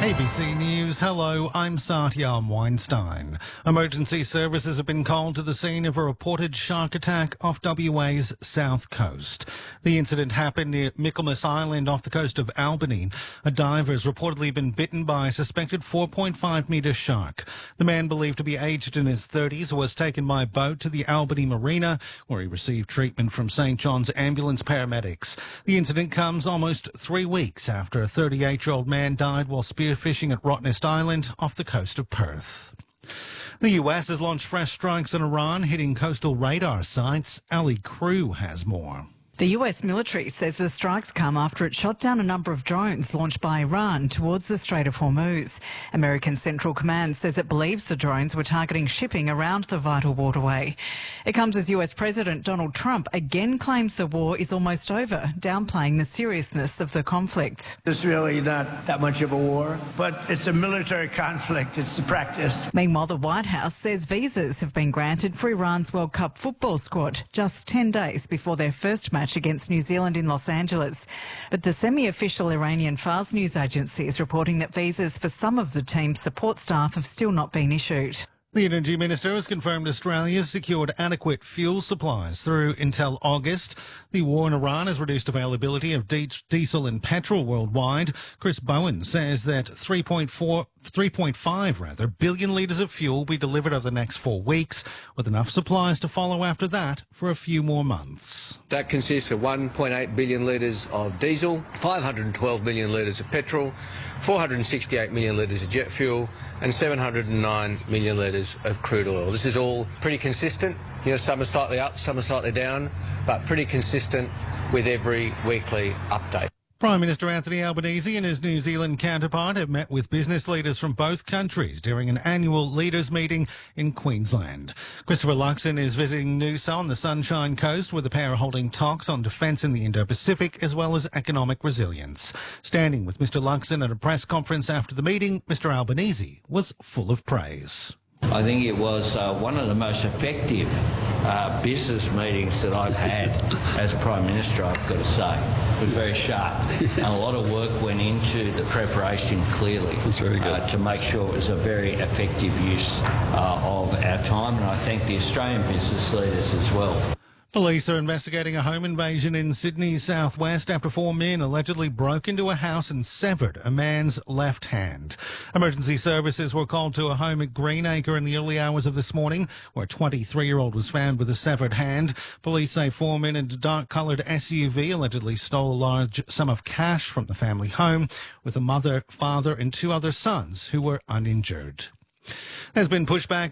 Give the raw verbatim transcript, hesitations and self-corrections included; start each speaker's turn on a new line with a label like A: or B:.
A: A B C News, hello, I'm Satyam Weinstein. Emergency services have been called to the scene of a reported shark attack off W A's south coast. The incident happened near Michaelmas Island off the coast of Albany. A diver has reportedly been bitten by a suspected four point five metre shark. The man, believed to be aged in his thirties, was taken by boat to the Albany Marina, where he received treatment from St John's ambulance paramedics. The incident comes almost three weeks after a thirty-eight-year-old man died while spearfishing fishing at Rottnest Island off the coast of Perth. The U S has launched fresh strikes on Iran, hitting coastal radar sites. Ali Crew has more.
B: The U S military says the strikes come after it shot down a number of drones launched by Iran towards the Strait of Hormuz. American Central Command says it believes the drones were targeting shipping around the vital waterway. It comes as U S President Donald Trump again claims the war is almost over, downplaying the seriousness of the conflict.
C: It's really not that much of a war, but it's a military conflict. It's the practice.
B: Meanwhile, the White House says visas have been granted for Iran's World Cup football squad just ten days before their first match against New Zealand in Los Angeles. But the semi-official Iranian Fars news agency is reporting that visas for some of the team's support staff have still not been issued.
A: The Energy Minister has confirmed Australia's secured adequate fuel supplies through until August. The war in Iran has reduced availability of diesel and petrol worldwide. Chris Bowen says that three point four, three point five rather, billion litres of fuel will be delivered over the next four weeks, with enough supplies to follow after that for a few more months.
D: That consists of one point eight billion litres of diesel, five hundred twelve million litres of petrol, four hundred sixty-eight million litres of jet fuel, and seven hundred nine million litres of crude oil. This is all pretty consistent. You know, some are slightly up, some are slightly down, but pretty consistent with every weekly update.
A: Prime Minister Anthony Albanese and his New Zealand counterpart have met with business leaders from both countries during an annual leaders meeting in Queensland. Christopher Luxon is visiting Noosa on the Sunshine Coast, with the pair holding talks on defence in the Indo-Pacific as well as economic resilience. Standing with Mr Luxon at a press conference after the meeting, Mr Albanese was full of praise.
E: I think it was uh, one of the most effective uh, business meetings that I've had as Prime Minister, I've got to say. It was very sharp. And a lot of work went into the preparation, clearly,
F: That's very good.
E: Uh, to make sure it was a very effective use uh, of our time. And I thank the Australian business leaders as well.
A: Police are investigating a home invasion in Sydney's southwest after four men allegedly broke into a house and severed a man's left hand. Emergency services were called to a home at Greenacre in the early hours of this morning, where a twenty-three-year-old was found with a severed hand. Police say four men in a dark-coloured S U V allegedly stole a large sum of cash from the family home, with a mother, father and two other sons who were uninjured. There's been pushback